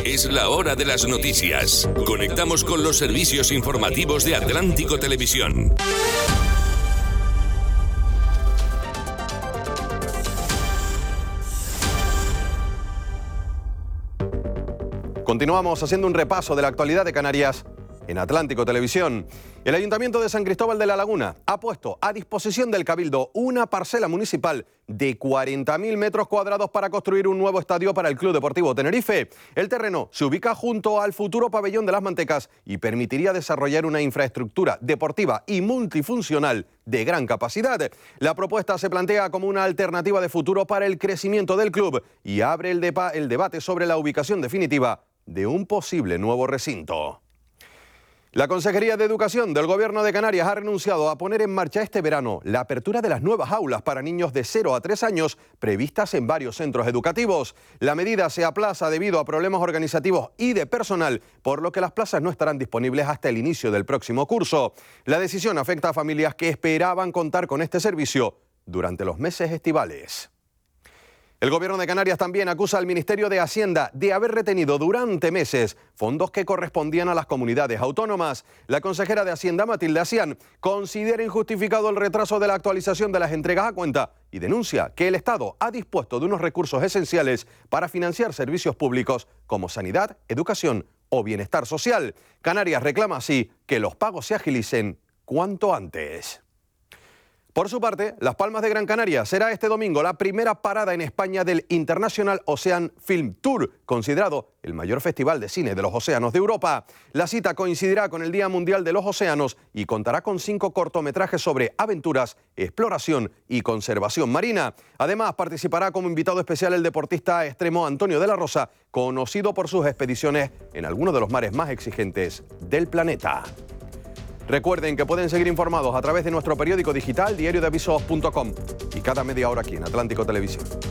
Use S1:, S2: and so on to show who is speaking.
S1: Es la hora de las noticias. Conectamos con los servicios informativos de Atlántico Televisión.
S2: Continuamos haciendo un repaso de la actualidad de Canarias en Atlántico Televisión. El Ayuntamiento de San Cristóbal de la Laguna ha puesto a disposición del Cabildo una parcela municipal de 40.000 metros cuadrados para construir un nuevo estadio para el Club Deportivo Tenerife. El terreno se ubica junto al futuro pabellón de las Mantecas y permitiría desarrollar una infraestructura deportiva y multifuncional de gran capacidad. La propuesta se plantea como una alternativa de futuro para el crecimiento del club y abre el debate sobre la ubicación definitiva de un posible nuevo recinto. La Consejería de Educación del Gobierno de Canarias ha renunciado a poner en marcha este verano la apertura de las nuevas aulas para niños de 0 a 3 años previstas en varios centros educativos. La medida se aplaza debido a problemas organizativos y de personal, por lo que las plazas no estarán disponibles hasta el inicio del próximo curso. La decisión afecta a familias que esperaban contar con este servicio durante los meses estivales. El Gobierno de Canarias también acusa al Ministerio de Hacienda de haber retenido durante meses fondos que correspondían a las comunidades autónomas. La consejera de Hacienda, Matilde Asián, considera injustificado el retraso de la actualización de las entregas a cuenta y denuncia que el Estado ha dispuesto de unos recursos esenciales para financiar servicios públicos como sanidad, educación o bienestar social. Canarias reclama así que los pagos se agilicen cuanto antes. Por su parte, Las Palmas de Gran Canaria será este domingo la primera parada en España del International Ocean Film Tour, considerado el mayor festival de cine de los océanos de Europa. La cita coincidirá con el Día Mundial de los Océanos y contará con 5 cortometrajes sobre aventuras, exploración y conservación marina. Además, participará como invitado especial el deportista extremo Antonio de la Rosa, conocido por sus expediciones en algunos de los mares más exigentes del planeta. Recuerden que pueden seguir informados a través de nuestro periódico digital diariodeavisos.com y cada media hora aquí en Atlántico Televisión.